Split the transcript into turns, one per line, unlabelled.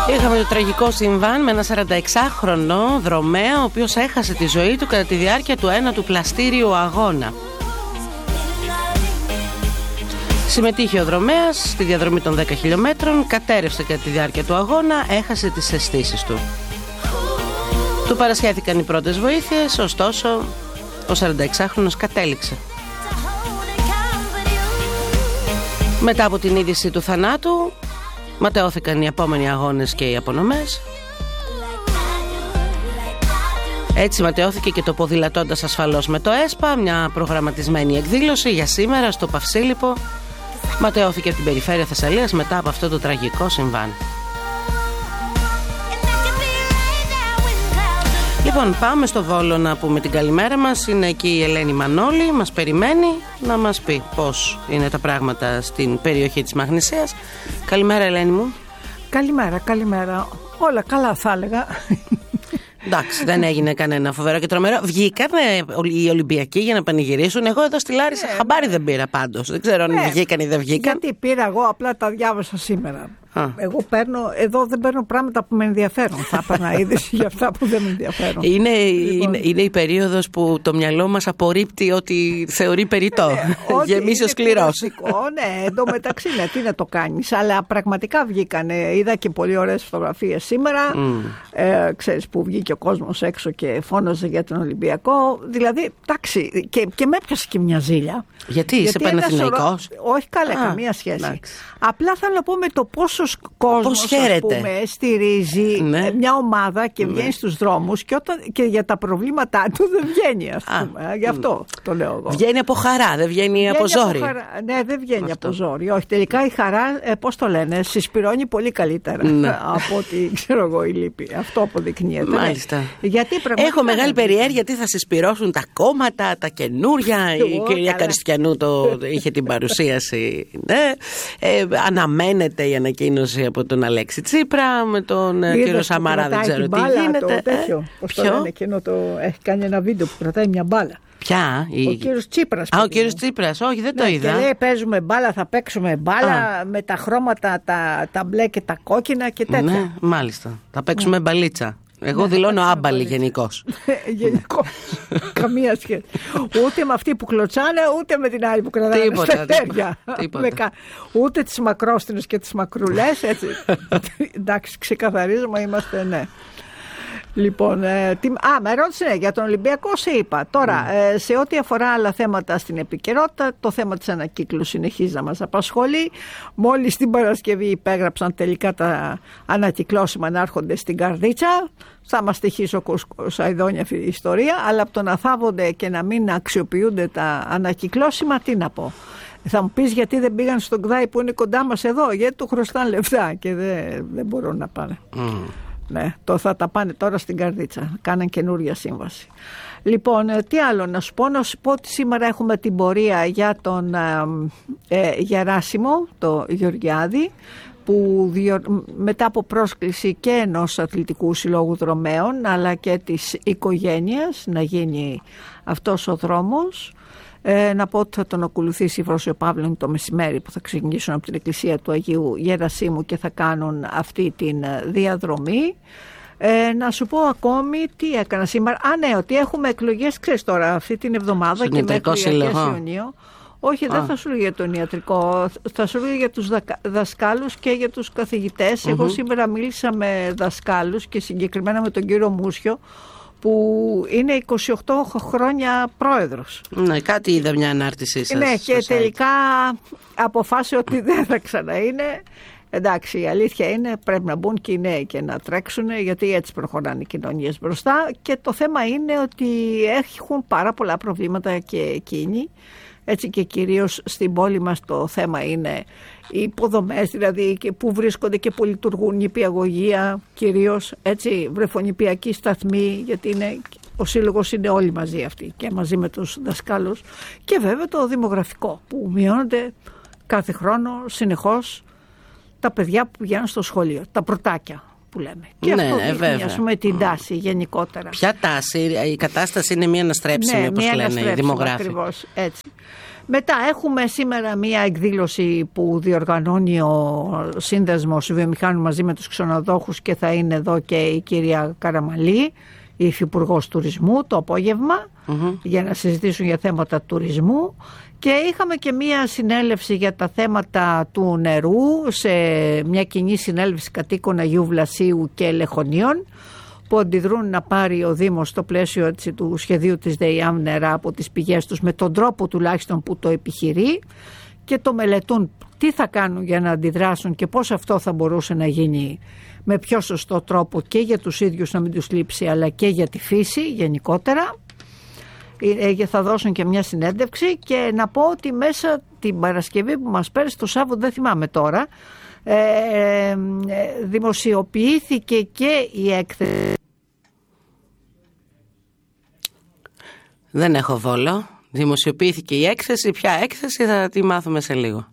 Είχαμε το τραγικό συμβάν με ένα 46χρονο δρομέα, ο οποίος έχασε τη ζωή του κατά τη διάρκεια του ένατου πλαστήριου αγώνα. Συμμετείχε ο δρομέας στη διαδρομή των 10 χιλιόμετρων, κατέρευσε κατά τη διάρκεια του αγώνα, έχασε τις αισθήσεις του. Του παρασχέθηκαν οι πρώτες βοήθειες, ωστόσο ο 46χρονος κατέληξε. Μετά από την είδηση του θανάτου, ματαιώθηκαν οι επόμενοι αγώνες και οι απονομές. Έτσι ματαιώθηκε και το ποδηλατώντας ασφαλώς με το ΕΣΠΑ, μια προγραμματισμένη εκδήλωση για σήμερα στο Παυσίλιππο. Ματαιώθηκε από την περιφέρεια Θεσσαλίας μετά από αυτό το τραγικό συμβάν. Λοιπόν, πάμε στο Βόλο να πούμε την καλημέρα μας. Είναι εκεί η Ελένη Μανώλη, μας περιμένει να μας πει πώς είναι τα πράγματα στην περιοχή της Μαγνησίας. Καλημέρα, Ελένη μου.
Καλημέρα. Όλα καλά θα έλεγα.
Εντάξει, δεν έγινε κανένα φοβερό και τρομερό. Βγήκανε οι Ολυμπιακοί για να πανηγυρίσουν. Εγώ εδώ στη Λάρισα χαμπάρι δεν πήρα πάντως. Δεν ξέρω αν βγήκαν ή δεν βγήκαν.
Γιατί πήρα εγώ, απλά τα διάβασα σήμερα. Εγώ εδώ δεν παίρνω πράγματα που με ενδιαφέρουν. Θα έπαιρνα είδηση για αυτά που δεν με ενδιαφέρουν.
Είναι η περίοδος που το μυαλό μας απορρίπτει ότι θεωρεί περιττό. Γεμίσει ο σκληρός.
Ναι, εντωμεταξύ τι να το κάνεις. Αλλά πραγματικά βγήκανε. Είδα και πολύ ωραίες φωτογραφίες σήμερα. Ξέρεις που βγήκε ο κόσμος έξω και φώναζε για τον Ολυμπιακό. Δηλαδή, εντάξει, και με έπιασε και μια ζήλια.
Γιατί είσαι Παναθηναϊκός?
Όχι, καλά, καμία σχέση. Απλά θέλω να πω με το πόσο κόσμος στηρίζει μια ομάδα και βγαίνει στους δρόμους και για τα προβλήματά του δεν βγαίνει, ας πούμε. Γι' αυτό το λέω εγώ.
Βγαίνει από χαρά, δεν βγαίνει από ζόρι.
Ναι, δεν βγαίνει από ζόρι. Όχι, τελικά η χαρά, πώς το λένε, συσπυρώνει πολύ καλύτερα από ό,τι ξέρω εγώ η λύπη. Αυτό αποδεικνύεται.
Μάλιστα.
Γιατί
έχω μεγάλη περιέργεια τι θα συσπυρώσουν τα κόμματα, τα καινούρια. Η κυρία Καριστιανού είχε την παρουσίαση. Αναμένεται η ανακοίνωση από τον Αλέξη Τσίπρα, με τον κύριο Σαμαρά δεν ξέρω τι γίνεται.
Πώς το λένε, εκείνο έχει κάνει ένα βίντεο που κρατάει μια μπάλα.
Ποια?
Ο κύριος Τσίπρας.
Ο κύριος Τσίπρας, όχι δεν το είδα.
Και λέει παίζουμε μπάλα, θα παίξουμε μπάλα με τα χρώματα τα μπλε και τα κόκκινα και τέτοια.
Ναι, μάλιστα. Θα παίξουμε μπαλίτσα. Εγώ δηλώνω άμπαλη γενικώς.
Γενικώς. Καμία σχέση. Ούτε με αυτή που κλωτσάνε, ούτε με την άλλη που κρατάνε στα χέρια. Ούτε τις μακρόστινες και τις μακρουλές. Έτσι. Εντάξει, ξεκαθαρίζουμε, είμαστε ναι. Λοιπόν, με ρώτησε για τον Ολυμπιακό, σε είπα. Τώρα, σε ό,τι αφορά άλλα θέματα στην επικαιρότητα, το θέμα της ανακύκλου συνεχίζει να μας απασχολεί. Μόλις την Παρασκευή υπέγραψαν τελικά τα ανακυκλώσιμα να έρχονται στην καρδίτσα. Θα μας τυχήσει ο Σαϊδόνια αυτή η ιστορία, αλλά από το να θάβονται και να μην αξιοποιούνται τα ανακυκλώσιμα, τι να πω. Θα μου πεις γιατί δεν πήγαν στον ΚΔΑΗ που είναι κοντά μας εδώ, γιατί του χρωστάνε λεφτά και δεν μπορούν να πάνε. Ναι, θα τα πάνε τώρα στην καρδίτσα. Κάναν καινούρια σύμβαση. Λοιπόν, τι άλλο να σου πω ότι σήμερα έχουμε την πορεία για τον Γεράσιμο, το Γεωργιάδη, που μετά από πρόσκληση και ενός αθλητικού συλλόγου δρομέων αλλά και της οικογένειας να γίνει αυτός ο δρόμος. Να πω ότι θα τον ακολουθήσει η Βρόσιο Παύλων το μεσημέρι που θα ξεκινήσουν από την εκκλησία του Αγίου Γερασίμου και θα κάνουν αυτή την διαδρομή. Να σου πω ακόμη τι έκανα σήμερα. Ναι, ότι έχουμε εκλογές, ξέρεις τώρα, αυτή την εβδομάδα και μέχρι Αγίας Ιουνίου. Όχι, δεν θα σου λέω για τον ιατρικό, θα σου λέω για τους δασκάλους και για τους καθηγητές. Εγώ σήμερα μίλησα με δασκάλους και συγκεκριμένα με τον κύριο Μούσιο, που είναι 28 χρόνια πρόεδρος. Ναι,
κάτι είδα μια ανάρτησή σας.
Ναι, και τελικά αποφάσισε ότι δεν θα ξαναείνε. Εντάξει, η αλήθεια είναι πρέπει να μπουν και οι νέοι και να τρέξουν, γιατί έτσι προχωράνε οι κοινωνίες μπροστά. Και το θέμα είναι ότι έχουν πάρα πολλά προβλήματα και εκείνοι. Έτσι και κυρίως στην πόλη μας το θέμα είναι οι υποδομές, δηλαδή που βρίσκονται και που λειτουργούν νηπιαγωγεία, κυρίως έτσι βρεφονηπιακοί σταθμοί, γιατί ο σύλλογος είναι όλοι μαζί αυτοί και μαζί με τους δασκάλους, και βέβαια το δημογραφικό που μειώνονται κάθε χρόνο συνεχώς τα παιδιά που πηγαίνουν στο σχολείο, τα πρωτάκια. που λέμε. Και αυτό δείχνει, ας πούμε, την τάση γενικότερα.
Ποια τάση? Η κατάσταση είναι μία αναστρέψιμη, όπως λένε οι δημογράφοι.
Ακριβώς, έτσι. Μετά έχουμε σήμερα μία εκδήλωση που διοργανώνει ο Σύνδεσμος Βιομηχάνων μαζί με τους ξενοδόχους και θα είναι εδώ και η κυρία Καραμαλή, η Υφυπουργός Τουρισμού, το απόγευμα, για να συζητήσουν για θέματα τουρισμού. Και είχαμε και μία συνέλευση για τα θέματα του νερού σε μια κοινή συνέλευση κατοίκων Αγίου Βλασίου και Λεχωνίων, που αντιδρούν να πάρει ο Δήμος στο πλαίσιο, έτσι, του σχεδίου της ΔΕΙΑΜ νερά από τις πηγές τους, με τον τρόπο τουλάχιστον που το επιχειρεί, και το μελετούν τι θα κάνουν για να αντιδράσουν και πώς αυτό θα μπορούσε να γίνει με πιο σωστό τρόπο και για τους ίδιους να μην τους λείψει, αλλά και για τη φύση γενικότερα. Θα δώσουν και μια συνέντευξη, και να πω ότι μέσα την Παρασκευή που μας πέρασε, το Σάββατο δεν θυμάμαι τώρα, δημοσιοποιήθηκε και η έκθεση.
Δεν έχω Βόλο. Δημοσιοποιήθηκε η έκθεση. Ποια έκθεση θα τη μάθουμε σε λίγο.